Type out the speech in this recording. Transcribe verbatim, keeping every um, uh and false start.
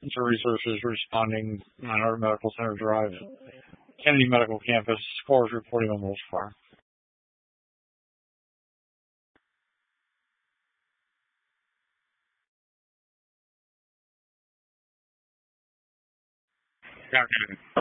to researchers responding on our Medical Center Drive, Kennedy Medical Campus. Scores reporting on those far. Okay.